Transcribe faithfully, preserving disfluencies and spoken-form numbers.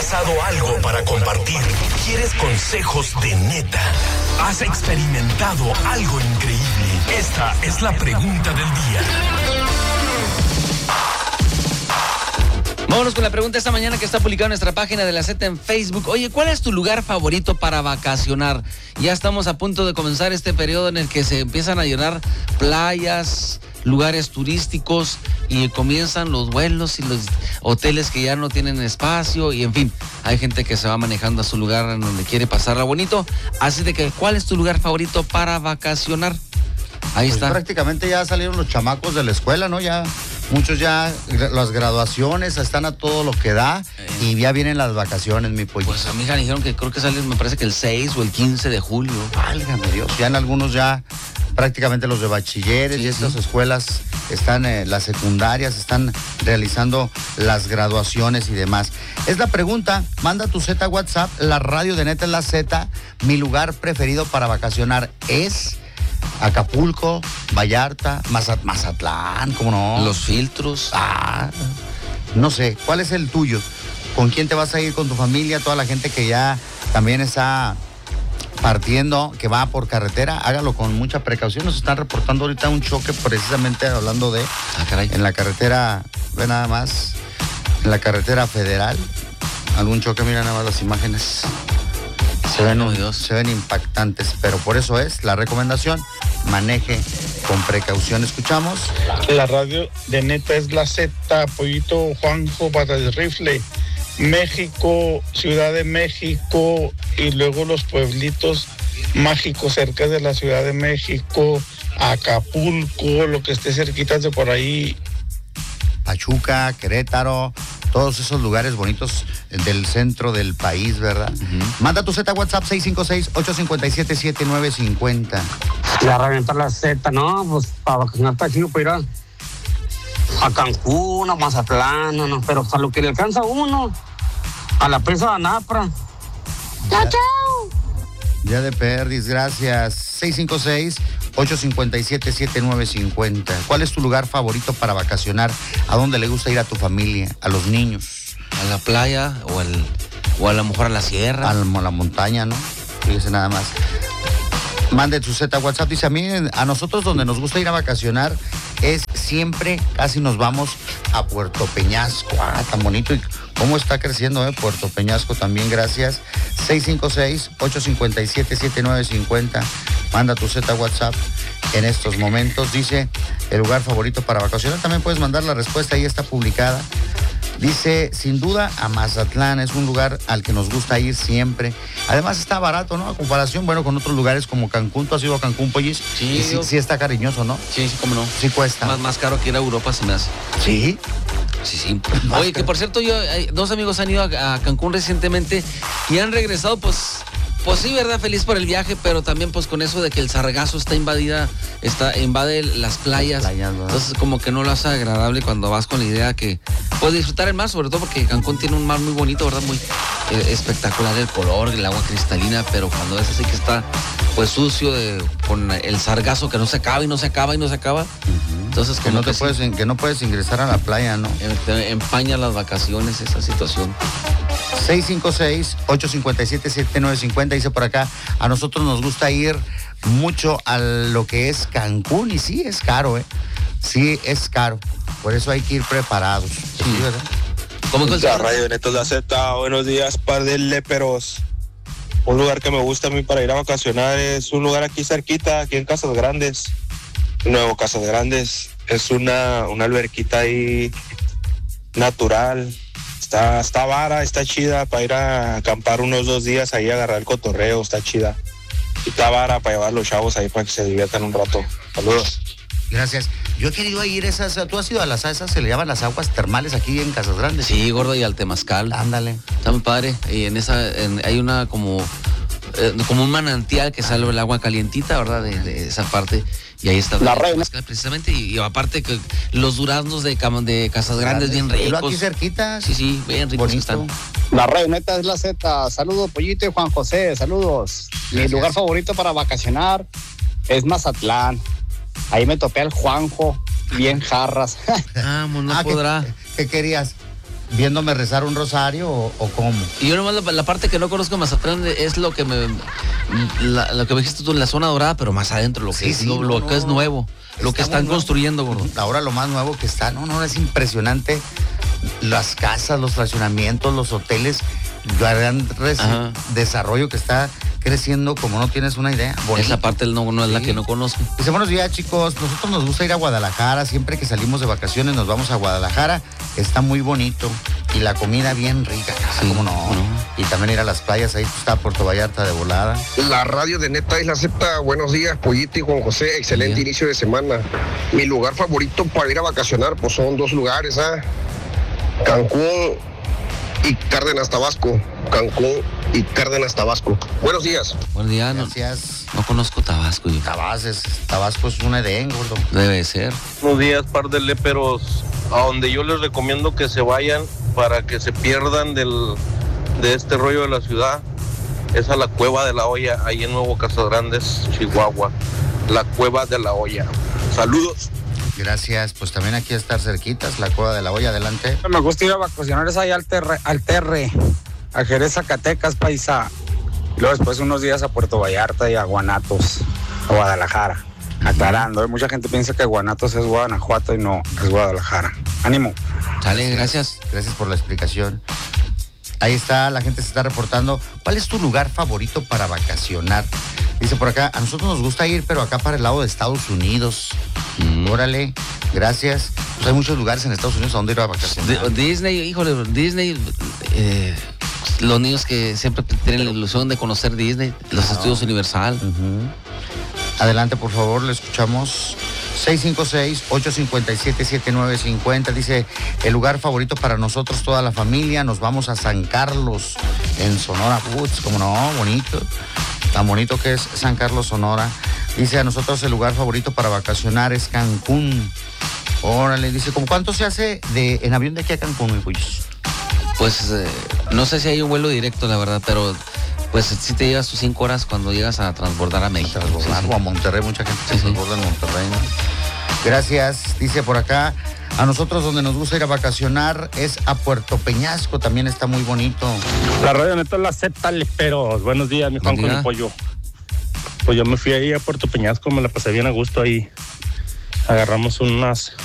pasado algo para compartir? ¿Quieres consejos de neta? ¿Has experimentado algo increíble? Esta es la pregunta del día. Vámonos con la pregunta esta mañana que está publicada en nuestra página de La Z en Facebook. Oye, ¿cuál es tu lugar favorito para vacacionar? Ya estamos a punto de comenzar este periodo en el que se empiezan a llenar playas, lugares turísticos y comienzan los vuelos y los hoteles que ya no tienen espacio y en fin, hay gente que se va manejando a su lugar en donde quiere pasarla bonito. Así de que, ¿cuál es tu lugar favorito para vacacionar? Ahí pues está. Prácticamente ya salieron los chamacos de la escuela, ¿no? Ya muchos ya, las graduaciones están a todo lo que da eh. y ya vienen las vacaciones, mi pollo. Pues a mi hija me dijeron que creo que salen, me parece que el seis o el quince de julio. Válgame Dios, ya en algunos ya prácticamente los de bachilleres sí, y estas sí. escuelas están, eh, las secundarias están realizando las graduaciones y demás. Es la pregunta, manda tu Z a WhatsApp, la radio de Neta es la Z, mi lugar preferido para vacacionar es Acapulco, Vallarta, Mazat- Mazatlán, ¿cómo no? Los Filtros. Ah, no sé, ¿cuál es el tuyo? ¿Con quién te vas a ir? ¿Con tu familia? Toda la gente que ya también está partiendo, que va por carretera, hágalo con mucha precaución. Nos están reportando ahorita un choque precisamente hablando de ah, caray. en la carretera, ve nada más, en la carretera federal, algún choque, mira nada más las imágenes. Se ven, oh, se ven impactantes, pero por eso es la recomendación, maneje con precaución. Escuchamos. La radio de Neta es la Z, Pollito Juanjo para el Rifle, México, Ciudad de México y luego los pueblitos mágicos cerca de la Ciudad de México, Acapulco, lo que esté cerquita de por ahí. Pachuca, Querétaro, todos esos lugares bonitos del centro del país, ¿verdad? Uh-huh. Manda tu Z a WhatsApp seis cinco seis, ocho cinco siete, siete nueve cinco cero. La reventar la Z, ¿no? Pues para vacacionar está chido para ir a, a Cancún, a Mazatlán, no, pero a lo que le alcanza uno, a la presa de Anapra. ¡Chao, chao! Ya de perdis, gracias. seis cinco seis, ocho cinco siete, siete nueve cinco cero. ¿Cuál es tu lugar favorito para vacacionar? ¿A dónde le gusta ir a tu familia, a los niños? A la playa o, el, o a lo mejor a la sierra. A la montaña, ¿no? Fíjese nada más. Mande tu Z WhatsApp. Dice, a mí, a nosotros donde nos gusta ir a vacacionar es siempre, casi nos vamos a Puerto Peñasco. Ah, tan bonito. Y cómo está creciendo, ¿eh? Puerto Peñasco también, gracias. seis cinco seis, ocho cinco siete, siete nueve cinco cero. Manda tu Z WhatsApp en estos momentos. Dice, el lugar favorito para vacacionar. También puedes mandar la respuesta, ahí está publicada. Dice, sin duda, a Mazatlán es un lugar al que nos gusta ir siempre. Además está barato, ¿no? A comparación, bueno, con otros lugares como Cancún. ¿Tú has ido a Cancún, Pollis? Sí. Y sí, sí está cariñoso, ¿no? Sí, sí, cómo no. Sí cuesta. Más, más caro que ir a Europa se me hace. ¿Sí? Sí, sí. Oye, que por cierto, yo, dos amigos han ido a, a Cancún recientemente y han regresado, pues... Pues sí, verdad, feliz por el viaje, pero también pues con eso de que el sargazo está invadida, está, invade las playas. Las playas, ¿no? Entonces como que no lo hace agradable cuando vas con la idea que puedes disfrutar el mar, sobre todo porque Cancún tiene un mar muy bonito, ¿verdad? Muy eh, espectacular el color, el agua cristalina, pero cuando ves así que está pues sucio, de, con el sargazo que no se acaba y no se acaba y no se acaba. Uh-huh. Entonces que no, te que, puedes, sí, que no puedes ingresar a la playa, ¿no? Te empaña las vacaciones esa situación. seis cinco seis, ocho cinco siete, siete nueve cinco cero, dice por acá, a nosotros nos gusta ir mucho a lo que es Cancún y sí, es caro, ¿eh? Sí, es caro, por eso hay que ir preparados. Sí, sí, ¿verdad? ¿Cómo que la radio de Netos La Z? Buenos días, par de léperos. Un lugar que me gusta a mí para ir a vacacionar es un lugar aquí cerquita, aquí en Casas Grandes, Nuevo Casas Grandes. Es una, una alberquita ahí natural. Está, está vara, está chida para ir a acampar unos dos días ahí, a agarrar el cotorreo, está chida. Y está vara para llevar a los chavos ahí para que se diviertan un rato. Saludos. Gracias. Yo he querido ir a esas, ¿tú has ido a las esas? Se le llaman las aguas termales aquí en Casas Grandes. Sí, gordo, y al Temazcal. Ándale. Está muy padre. Y en esa, en, hay una como, eh, como un manantial que sale el agua calientita, ¿verdad? De, de esa parte. Y ahí está la reina precisamente, y, y aparte que los duraznos de, de Casas Grandes bien ricos. Y aquí cerquita. Sí, sí, bien ricos están. La red neta es la Z. Saludos, Pollito y Juan José, saludos. Gracias. Mi lugar favorito para vacacionar es Mazatlán. Ahí me topé al Juanjo, bien jarras. Vamos, no ah, podrá. ¿qué, ¿Qué querías? viéndome rezar un rosario o, o cómo. Y yo nomás la, la parte que no conozco de Mazatlán es lo que me la, lo que me dijiste tú en la zona dorada, pero más adentro, lo que, Sí, es, sí, lo, no, lo no, que es no. nuevo, lo que Está están muy nuevo. construyendo, gordo. Ahora lo más nuevo que está, no, no, es impresionante. Las casas, los fraccionamientos, los hoteles, gran res- Ajá. desarrollo que está creciendo como no tienes una idea. Bonito. Esa parte no, no es la Sí. que no conozco. Dice, buenos días, chicos. Nosotros nos gusta ir a Guadalajara. Siempre que salimos de vacaciones nos vamos a Guadalajara. Está muy bonito. Y la comida bien rica. Sí, ¿Cómo no? ¿cómo no? Y también ir a las playas. Ahí está Puerto Vallarta de volada. La radio de Neta Isla Z, buenos días, Pollito y Juan José, excelente Bien. inicio de semana. Mi lugar favorito para ir a vacacionar, pues son dos lugares, ¿ah? Cancún y Cárdenas, Tabasco. Cancún y Cárdenas, Tabasco. Buenos días. Buenos días, no, Gracias. no conozco Tabasco yo. Tabasco es, Tabasco es un Edén, gordo. Debe ser. Buenos días, par de léperos. A donde yo les recomiendo que se vayan para que se pierdan del, de este rollo de la ciudad es a la Cueva de la Olla, ahí en Nuevo Casas Grandes, Chihuahua. La Cueva de la Olla. Saludos. Gracias. Pues también aquí estar cerquitas, la Cueva de la Olla. Adelante. Me gusta ir a vacacionar es ahí al Terre, al Terre, a Jerez, Zacatecas, paisa. Y luego después unos días a Puerto Vallarta y a Guanatos, a Guadalajara. Aclarando, ¿eh? Mucha gente piensa que Guanatos es Guanajuato y no, es Guadalajara. Ánimo. Sale, gracias. Gracias por la explicación. Ahí está, la gente se está reportando. ¿Cuál es tu lugar favorito para vacacionar? Dice por acá, a nosotros nos gusta ir, pero acá para el lado de Estados Unidos. Mm. Órale, gracias. Pues hay muchos lugares en Estados Unidos a donde ir a vacacionar. Di- Disney, híjole, Disney, eh, los niños que siempre tienen la ilusión de conocer Disney, los estudios Universal. Ujú. Adelante, por favor, le escuchamos. seis cinco seis, ocho cinco siete, siete nueve cinco cero. Dice, el lugar favorito para nosotros, toda la familia. Nos vamos a San Carlos, en Sonora. Putz, como no, bonito. Tan bonito que es San Carlos, Sonora. Dice, a nosotros el lugar favorito para vacacionar es Cancún. Órale, dice, ¿cómo cuánto se hace de, en avión de aquí a Cancún, mi pollos? Pues eh, no sé si hay un vuelo directo, la verdad, pero pues sí te llevas tus cinco horas cuando llegas a transbordar a México. Transbordar, Sí, sí. o a Monterrey, mucha gente se Sí, sí. transborda en Monterrey, ¿no? Gracias, dice por acá. A nosotros donde nos gusta ir a vacacionar es a Puerto Peñasco, también está muy bonito. La radio Neta es la Z, leperos. Buenos días, mi Juan Buen con día. el pollo. Pues yo me fui ahí a Puerto Peñasco, me la pasé bien a gusto ahí. Agarramos unas